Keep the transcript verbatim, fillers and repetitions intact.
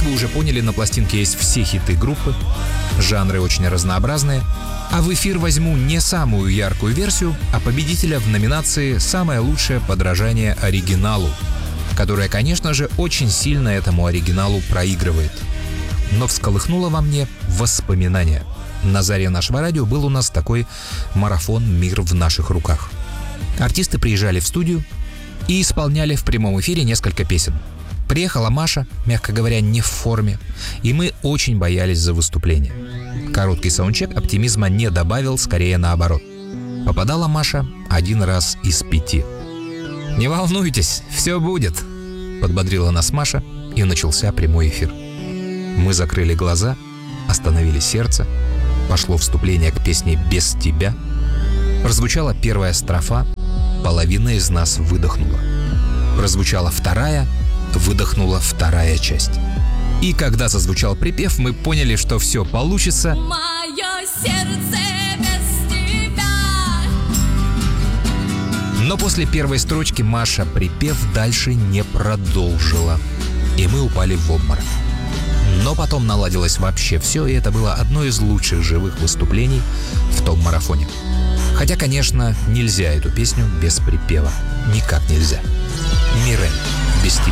вы уже поняли, на пластинке есть все хиты группы, жанры очень разнообразные, а в эфир возьму не самую яркую версию, а победителя в номинации «Самое лучшее подражание оригиналу», которая, конечно же, очень сильно этому оригиналу проигрывает. Но всколыхнуло во мне воспоминания. На заре нашего радио был у нас такой марафон «Мир в наших руках». Артисты приезжали в студию и исполняли в прямом эфире несколько песен. Приехала Маша, мягко говоря, не в форме, и мы очень боялись за выступление. Короткий саундчек оптимизма не добавил, скорее наоборот. Попадала Маша один раз из пяти. «Не волнуйтесь, все будет», — подбодрила нас Маша, и начался прямой эфир. Мы закрыли глаза, остановили сердце, пошло вступление к песне «Без тебя». Прозвучала первая строфа, половина из нас выдохнула. Прозвучала вторая, выдохнула вторая часть. И когда зазвучал припев, мы поняли, что все получится. Мое сердце без тебя. Но после первой строчки Маша припев дальше не продолжила, и мы упали в обморок. Но потом наладилось вообще все, и это было одно из лучших живых выступлений в том марафоне. Хотя, конечно, нельзя эту песню без припева. Никак нельзя. Мирель, «Без тебя».